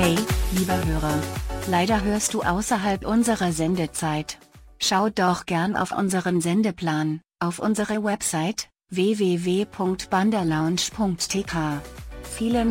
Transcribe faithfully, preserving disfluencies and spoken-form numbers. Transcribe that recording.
Hey, lieber Hörer. Leider hörst du außerhalb unserer Sendezeit. Schau doch gern auf unseren Sendeplan, auf unsere Website w w w punkt banderlounge punkt t k. Vielen